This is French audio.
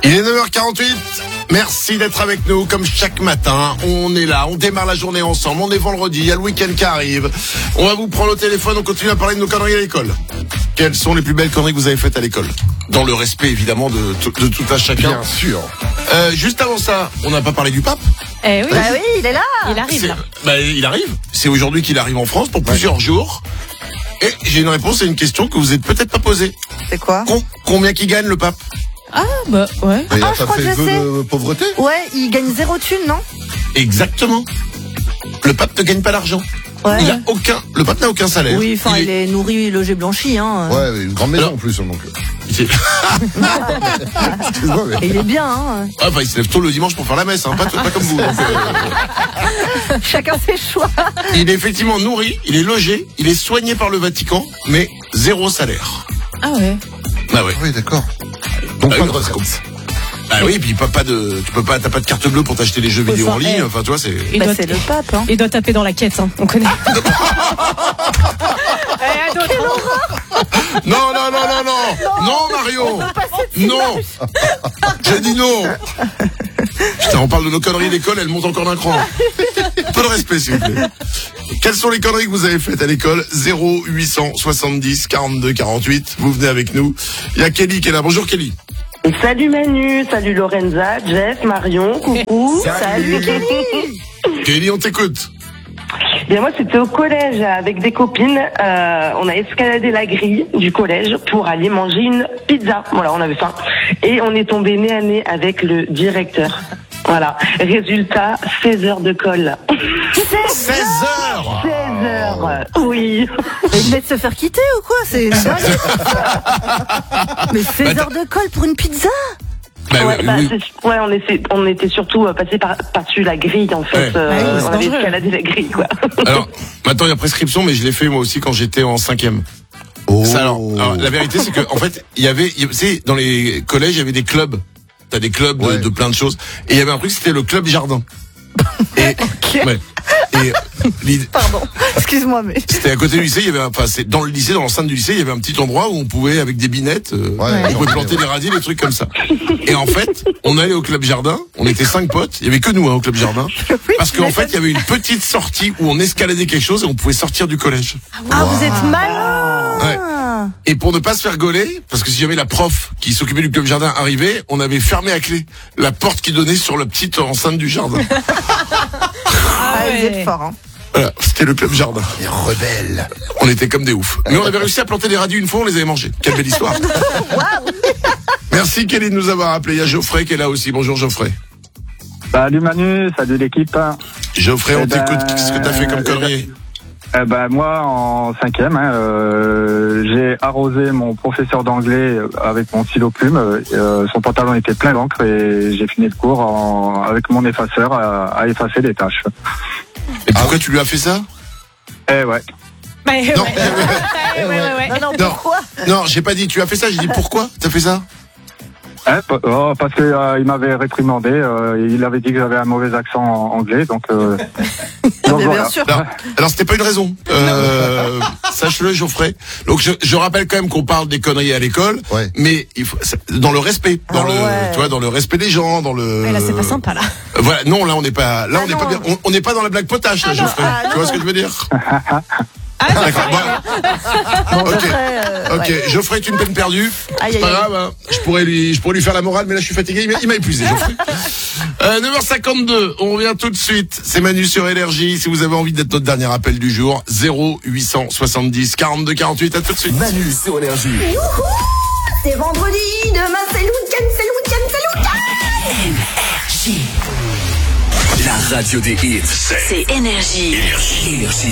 Il est 9h48. Merci d'être avec nous comme chaque matin. On est là, on démarre la journée ensemble. On est vendredi, il y a le week-end qui arrive. On va vous prendre au téléphone, on continue à parler de nos conneries à l'école. Quelles sont les plus belles conneries que vous avez faites à l'école? Dans le respect évidemment de tout à chacun. Bien sûr. Juste avant ça, on n'a pas parlé du pape. Eh oui. Bah oui, il est là. Il arrive là. Il arrive. C'est aujourd'hui qu'il arrive en France pour plusieurs jours. Et j'ai une réponse à une question que vous n'êtes peut-être pas posée. C'est quoi? Combien qui gagne le pape? Ah bah ouais. Mais il a je pas crois fait que le je vœu sais. de pauvreté? Ouais, il gagne 0 thune, non? Exactement. Le pape ne gagne pas d'argent. Ouais. Le pape n'a aucun salaire. Oui, enfin, il est nourri, logé, blanchi, hein. Ouais, une grande maison Alors- en plus, donc. Ah, Excuse-moi, mais. Et il est bien, hein. enfin, il se lève tôt le dimanche pour faire la messe, hein, pas comme vous. Donc, Chacun ses choix. il est effectivement nourri, il est logé, il est soigné par le Vatican, mais 0 salaire. Ah ouais. Ah ouais. Oui, d'accord. Donc Ah pas oui, de retraite. Ah oui, puis t'as pas de carte bleue pour t'acheter des jeux vidéo en ligne. Enfin, tu vois, c'est. Il Bah, doit, c'est le pape, hein. il doit taper dans la quête, hein. On connaît. Non, Mario. Non. J'ai dit non. Putain, on parle de nos conneries d'école, elles montent encore d'un cran. Peu de respect, s'il vous plaît. Quelles sont les conneries que vous avez faites à l'école? 0870 42 48. Vous venez avec nous. Il y a Kelly qui est là. Bonjour Kelly. Salut Manu, salut Lorenza, Jeff, Marion, coucou. Salut, Kelly. Kelly, on t'écoute. Bien moi c'était au collège avec des copines. On a escaladé la grille du collège pour aller manger une pizza. Voilà, on avait faim et on est tombé nez à nez avec le directeur. Voilà. Résultat, 16 heures de colle. 16 heures. 16 heures. Oui. Mais il venait de se faire quitter ou quoi? C'est dingue. Mais 16 heures de colle pour une pizza? Bah, Ouais, oui. on était surtout passé par-dessus la grille en fait. Ouais. c'est On avait dangereux. escaladé la grille quoi. Alors, maintenant il y a prescription, mais je l'ai fait moi aussi quand j'étais en 5e. Oh. Ça, alors, la vérité c'est que en fait, tu sais, dans les collèges, il y avait des clubs. T'as des clubs Ouais. de plein de choses. Et il y avait un truc, c'était le club jardin. Et, ouais. Et Pardon. Excuse-moi, mais. c'était à côté du lycée. Il y avait, c'est dans le lycée, dans l'enceinte du lycée, il y avait un petit endroit où on pouvait, avec des binettes, on pouvait planter des radis, des trucs comme ça. Et en fait, on allait au club jardin. On était 5 potes. Il y avait que nous au club jardin. Oui, Parce qu'en fait, il y avait une petite sortie où on escaladait quelque chose et on pouvait sortir du collège. Ah, vous êtes malin. Ouais. Et pour ne pas se faire gauler, parce que si jamais la prof qui s'occupait du club jardin arrivait, on avait fermé à clé la porte qui donnait sur la petite enceinte du jardin. Ah, vous êtes fort, hein. Voilà, c'était le club jardin. Les rebelles. On était comme des oufs. Mais on avait réussi à planter des radis une fois, on les avait mangés. Quelle belle histoire. Merci Kelly de nous avoir appelé. Il y a Geoffrey qui est là aussi. Bonjour Geoffrey. Salut Manu, salut l'équipe. Geoffrey, on Eh ben, t'écoute. Qu'est-ce que t'as fait comme connerie? Moi en 5e, j'ai arrosé mon professeur d'anglais avec mon stylo plume. Son pantalon était plein d'encre et j'ai fini le cours avec mon effaceur à effacer les tâches. Et pourquoi tu lui as fait ça? Eh ouais. Bah, ouais. Non. Ouais. Non, Non. pourquoi? Non, j'ai pas dit tu as fait ça, j'ai dit pourquoi t'as fait ça? Parce que il m'avait réprimandé. Il avait dit que j'avais un mauvais accent anglais, donc. Donc Mais voilà. bien sûr. Alors c'était pas une raison. Sache-le Geoffrey. Donc je rappelle quand même qu'on parle des conneries à l'école, Ouais. mais il faut dans le respect, dans Ah ouais. tu vois, dans le respect des gens, dans le. Ouais, là, c'est pas sympa, là. Voilà, non, là on n'est pas, là Ah on n'est pas non. bien, on n'est pas dans la blague potache, là, Ah non, Geoffrey. ah Tu vois non. ce que je veux dire? Ah, D'accord. Bon, Bon, ok. Geoffrey, Ok, ouais. Geoffrey est une peine perdue. Aïe, C'est pas aïe, aïe. grave, hein. Je pourrais lui faire la morale, mais là je suis fatigué. Il m'a épuisé, Geoffrey. 9h52, on revient tout de suite. C'est Manu sur Énergie. Si vous avez envie d'être notre dernier appel du jour, 0870 42 48. À tout de suite. Manu sur Énergie. C'est vendredi, demain c'est le week-end, c'est le week-end, c'est le week-end. La radio des hits, C'est Énergie. Énergie.